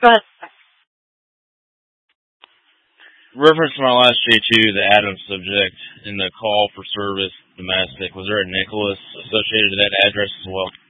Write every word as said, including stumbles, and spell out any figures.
Go ahead. Reference to my last J two, the Adams subject in the call for service domestic, was there a Nicholas associated to that address as well?